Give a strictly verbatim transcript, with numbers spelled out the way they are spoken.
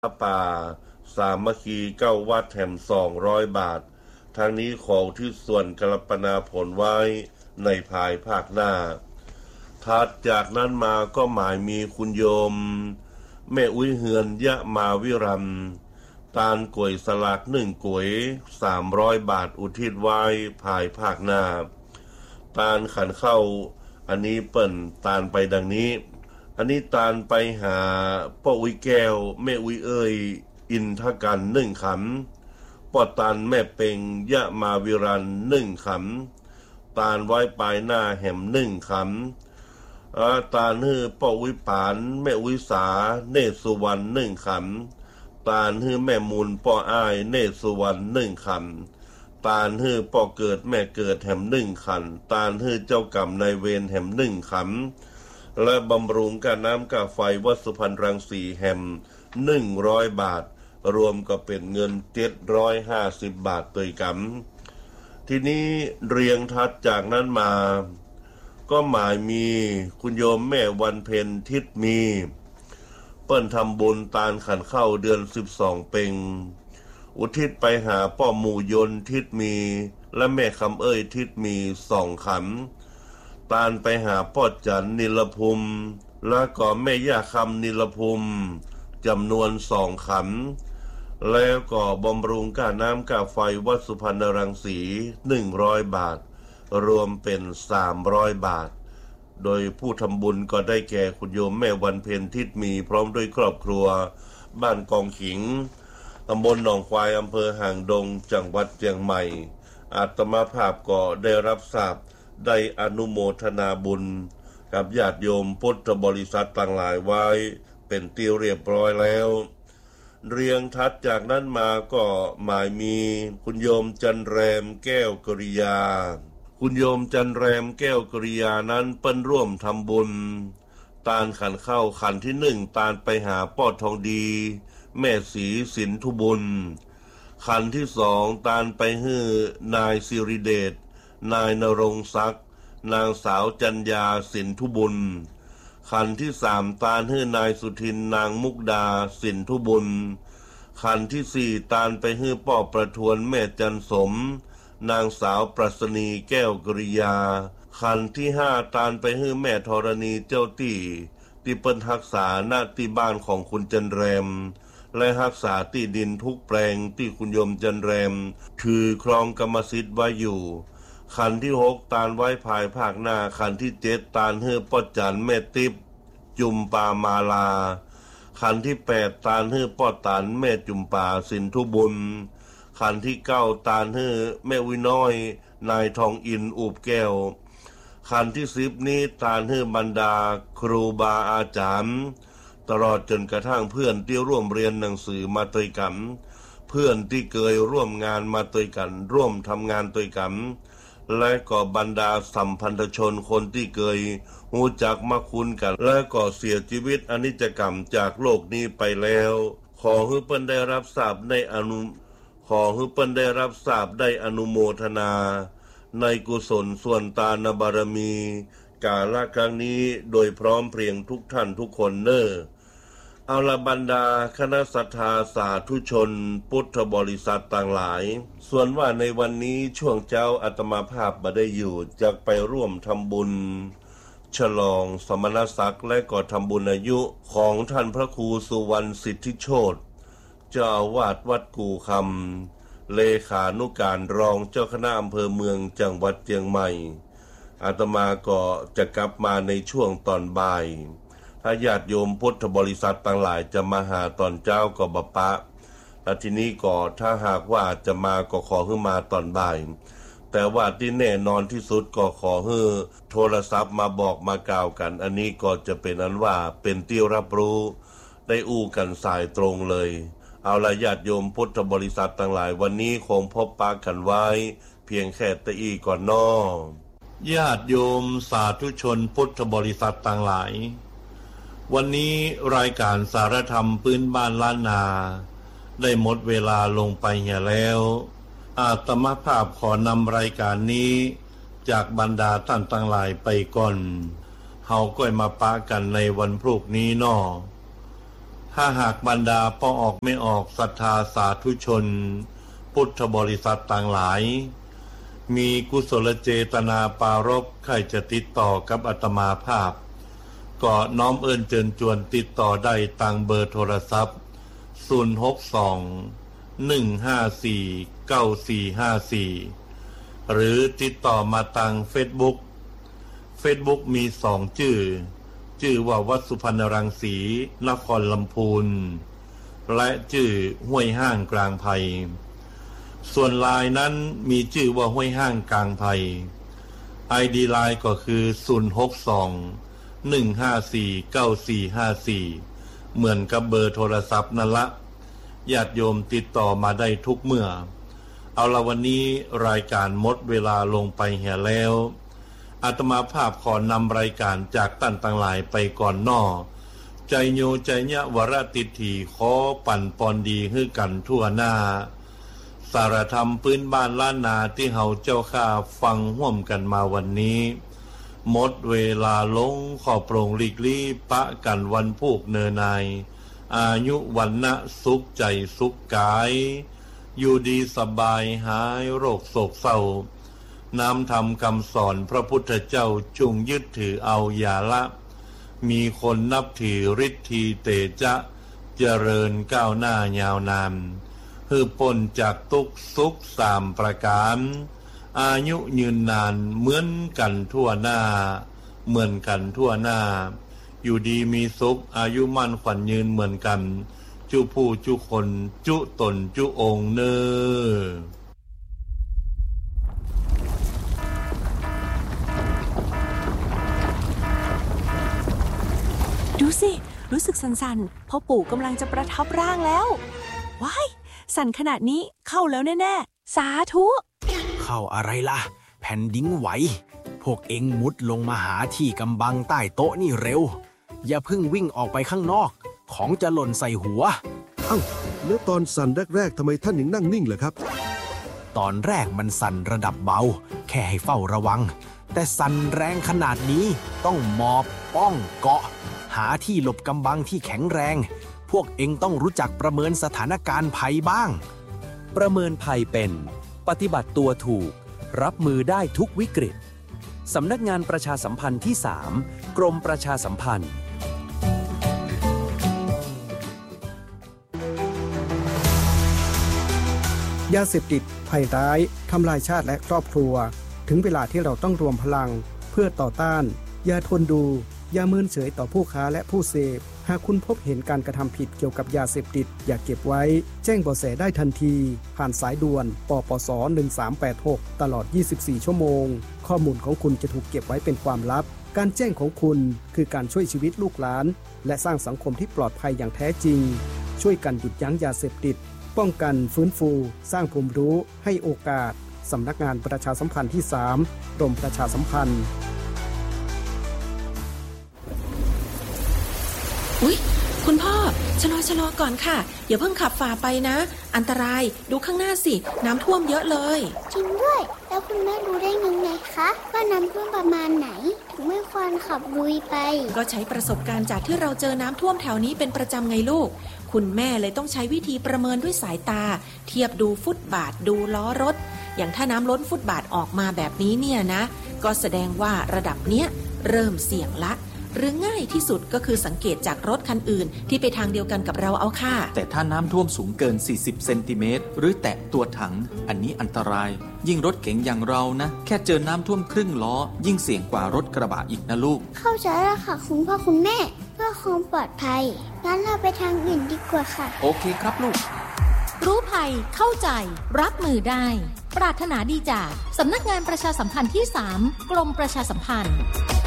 พระป่าสามัคคีเก้าวัดแถมสองร้อยบาททางนี้ของที่ส่วนกรปนาผลไว้ในภายภาคหน้าถัดจากนั้นมาก็หมายมีคุณโยมแม่อุ้ยเฮือนยะมาวิรัมตาลกวยสลากหนึ่งกวยสามร้อยบาทอุทิศไว้ภายภาคหน้าตาลขันเข้าอันนี้เปิ่นตาลไปดังนี้อันนี้ตาลไปหาพ่ออุ้ยแก้วแม่อุ้ยเอ้ยอินทกันหนึ่งขำพ่อตาลแม่เป่งยะมาวิรันหนึ่งขำตาลไว้ปลายหน้าแหมหนึ่งขำตาลฮือพ่ออุ้ยปานแม่อุ้ยสาเนตรสุวรรณหนึ่งขำตาลฮือแม่มูลพ่ออ้ายเนตรสุวรรณหนึ่งขำตาลฮือพ่อเกิดแม่เกิดแหมหนึ่งขันตาลฮือเจ้ากรรมนายเวรแหมหนึ่งขำและบำรุงกาน้ำกาไฟวัดสุพรรณรังสีแฮมหนึ่งร้อยบาทรวมก็เป็นเงินเจ็ดร้อยห้าสิบบาทตัวกำที่นี้เรียงทัดจากนั้นมาก็หมายมีคุณโยมแม่วันเพ็ญทิศมีเปิ้นทำบุญตาลขันเข้าเดือนสิบสองเพ็งอุทิศไปหาพ่อหมู่ยนทิศมีและแม่คำเอ้ยทิศมีสองขำตาลไปหาพ่อจันนิลภูมิและก็แม่ย่าคำนิลภูมิจำนวนสองขำแล้วก็บำรุงก้าน้ำก้าไฟวัดสุพรรณรังสีหนึ่งร้อยบาทรวมเป็นสามร้อยบาทโดยผู้ทำบุญก็ได้แก่คุณโยมแม่วันเพ็ญทิศมีพร้อมด้วยครอบครัวบ้านกองขิงตำบลหนองควายอำเภอห่างดงจังหวัดเชียงใหม่อาตมาภาพก็ได้รับทราบได้อนุโมทนาบุญกับญาติโยมพุทธบริษัทต่างหลายไว้เป็นที่เรียบร้อยแล้วเรียงทัดจากนั้นมาก็หมายมีคุณโยมจันแรมแก้วกริยาคุณโยมจันแรมแก้วกริยานั้นเปิ้นร่วมทำบุญตาลขันเข้าขันที่หนึ่งตาลไปหาปอดทองดีแม่ศรีสินทุบุญขันที่สองตาลไปฮื้อนายสิริเดชนายนรงศักดิ์นางสาวจัญญาสินทุบุญขันที่สามตาลฮื้อนายสุทินนางมุกดาสินทุบุญขันที่สี่ตาลไปฮื้อป่อประทวนแม่จันสมนางสาวปรัชนีแก้วกริยาขันที่ห้าตาลไปฮื้อแม่ธรณีเจ้าตี้ที่เปิ้นรักษาหน้าที่บ้านของคุณจันแรมและรักษาที่ดินทุกแปลงที่คุณโยมจันแรมถือครองกรรมสิทธิ์ไว้อยู่ขันที่หกตาลไว้ภายภาคหน้าขันที่เจ็ดตาลเฮือป้อจันแม่ติบจุมปามาลาขันที่แปดตาลเฮือป้อตันแม่จุมปาสินทุบุญขันที่เก้าตาลเฮือแม่วิน้อยนายทองอินอูบแก้วขันที่สิบนี้ตาลเฮือบรรดาครูบาอาจารย์ตลอดจนกระทั่งเพื่อนที่ร่วมเรียนหนังสือมาตัวยกันเพื่อนที่เคยร่วมงานมาตัวยกันร่วมทำงานตัวยกันและก็บรรดาสัมพันธชนคนที่เคยรู้จักมาคุ้นกันและก็เสียชีวิตอนิจกรรมจากโลกนี้ไปแล้วขอให้เพิ่นได้รับทราบในอนุขอให้เพิ่นได้รับทราบได้อนุโมทนาในกุศลส่วนตาลบารมีกาลครั้งนี้โดยพร้อมเพรียงทุกท่านทุกคนเนอเอาละบรรดาคณะศรัทธาสาธุชนพุทธบริษัทต่างหลายส่วนว่าในวันนี้ช่วงเจ้าอาตมาภาพมาได้อยู่จะไปร่วมทำบุญฉลองสมณศักดิ์และก็ทำบุญอายุของท่านพระครูสุวรรณสิทธิโชติเจ้าอาวาสวัดกู่คำเลขานุการรองเจ้าคณะอำเภอเมืองจังหวัดเชียงใหม่อาตมาก็จะกลับมาในช่วงตอนบ่ายถ้าญาติโยมพุทธบริษัทต่างหลายจะมาหาตอนเจ้าก็บปะและทีนี้ก็ถ้าหากว่าจะมาก็ขอให้มาตอนบ่ายแต่ว่าที่แน่นอนที่สุดก็ขอให้โทรศัพท์มาบอกมากล่าวกันอันนี้ก็จะเป็นอันว่าเป็นที่รับรู้ได้อู้กันสายตรงเลยเอาละญาติโยมพุทธบริษัทต่างหลายวันนี้คงพบปะกันไว้เพียงแค่ตะอี้ก่อนนอญาติโยมสาธุชนพุทธบริษัทต่างหลายวันนี้รายการสารธรรมพื้นบ้านล้านนาได้หมดเวลาลงไปเหี่ยแล้วอาตมาภาพขอนำรายการนี้จากบรรดาท่านต่างหลายไปก่อนเฮาก็มาปะกันในวันพรุ่งนี้นอถ้าหากบรรดาพ่อออกไม่ออกศรัทธาสาธุชนพุทธบริษัทต่างหลายมีกุศลเจตนาปารภใครจะติดต่อกับอาตมาภาพก็น้อมเอิ้นเชิญชวนติดต่อได้ตามเบอร์โทรศัพท์ศูนย์ หก สอง หนึ่ง ห้า สี่ เก้า สี่ ห้า สี่หรือติดต่อมาทาง Facebook Facebook มีสองชื่อชื่อว่าวัดสุพรรณรังสีนครลำพูนและชื่อห้วยห้างกลางไผ่ส่วนไลน์นั้นมีชื่อว่าห้วยห้างกลางไผ่ ไอ ดี ไลน์ก็คือศูนย์ หก สอง หนึ่ง ห้า สี่ เก้า สี่ ห้า สี่เหมือนกับเบอร์โทรศัพท์นั่นละญาติโยมติดต่อมาได้ทุกเมื่อเอาละวันนี้รายการหมดเวลาลงไปเหี่ยแล้วอาตมาภาพขอนำรายการจากท่านต่างหลายไปก่อนนอใจโยใจเนะวรติถีขอปั่นปอนดีให้กันทั่วหน้าสารธรรมพื้นบ้านล้านนาที่เฮาเจ้าข้าฟังห่วมกันมาวันนี้หมดเวลาลงขอโปร่งหลีกลี่ปะกันวันพูกเนนายอายุวันนะสุขใจสุขกายอยู่ดีสบายหายโรคโศกเศร้าน้ำธรรมคำสอนพระพุทธเจ้าจงยึดถือเอาอย่าละมีคนนับถือฤทธีเตจะเจริญก้าวหน้ายาวนานฮือพ้นจากทุกข์สุขสามประการอายุยืนนานเหมือนกันทั่วหน้าเหมือนกันทั่วหน้าอยู่ดีมีสุขอายุมั่นขวัญยืนเหมือนกันจุผู้จุคนจุตนจุองค์เนอดูสิรู้สึกสั่นๆพ่อปู่กำลังจะประทับร่างแล้วว้ายสั่นขนาดนี้เข้าแล้วแน่ๆสาธุเข้าอะไรล่ะแผ่นดินไหวพวกเอ็งมุดลงมาหาที่กำบังใต้โต๊ะนี่เร็วอย่าเพิ่งวิ่งออกไปข้างนอกของจะหล่นใส่หัวเอ้าแล้วตอนสั่นแรกๆทำไมท่านยังนั่งนิ่งล่ะครับตอนแรกมันสั่นระดับเบาแค่ให้เฝ้าระวังแต่สั่นแรงขนาดนี้ต้องหมอบป้องเกาะหาที่หลบกำบังที่แข็งแรงพวกเอ็งต้องรู้จักประเมินสถานการณ์ภัยบ้างประเมินภัยเป็นปฏิบัติตัวถูกรับมือได้ทุกวิกฤตสำนักงานประชาสัมพันธ์ที่สามกรมประชาสัมพันธ์ยาเสพติดภัยร้ายทำลายชาติและครอบครัวถึงเวลาที่เราต้องรวมพลังเพื่อต่อต้านอย่าทนดูอย่าเมินเฉยต่อผู้ค้าและผู้เสพหากคุณพบเห็นการกระทำผิดเกี่ยวกับยาเสพติดอย่าเก็บไว้แจ้งเบาะแสได้ทันทีผ่านสายด่วนปปสหนึ่งสามแปดหกตลอดยี่สิบสี่ชั่วโมงข้อมูลของคุณจะถูกเก็บไว้เป็นความลับการแจ้งของคุณคือการช่วยชีวิตลูกหลานและสร้างสังคมที่ปลอดภัยอย่างแท้จริงช่วยกันหยุดยั้งยาเสพติดป้องกันฟื้นฟูสร้างภูมิรู้ให้โอกาสสำนักงานประชาสัมพันธ์ที่สามกรมประชาสัมพันธ์อุ๊ยคุณพ่อชะลอชะลอก่อนค่ะอย่าเพิ่งขับฝ่าไปนะอันตรายดูข้างหน้าสิน้ำท่วมเยอะเลยจริงด้วยแล้วคุณแม่รู้ได้ยังไงคะว่าน้ำท่วมประมาณไหนถึงไม่ควรขับลุยไปก็ใช้ประสบการณ์จากที่เราเจอน้ำท่วมแถวนี้เป็นประจำไงลูกคุณแม่เลยต้องใช้วิธีประเมินด้วยสายตาเทียบดูฟุตบาทดูล้อรถอย่างถ้าน้ำล้นฟุตบาทออกมาแบบนี้เนี่ยนะก็แสดงว่าระดับเนี้ยเริ่มเสี่ยงละหรือง่ายที่สุดก็คือสังเกตจากรถคันอื่นที่ไปทางเดียวกันกับเราเอาค่ะแต่ถ้าน้ำท่วมสูงเกินสี่สิบเซนติเมตรหรือแตะตัวถังอันนี้อันตรายยิ่งรถเก๋งอย่างเรานะแค่เจอน้ำท่วมครึ่งล้อยิ่งเสี่ยงกว่ารถกระบะอีกนะลูกเข้าใจแล้วค่ะคุณพ่อคุณแม่เพื่อความปลอดภัยงั้นเราไปทางอื่นดีกว่าค่ะโอเคครับลูกรู้ภัยเข้าใจรับมือได้ปรารถนาดีจากสำนักงานประชาสัมพันธ์ที่สามกรมประชาสัมพันธ์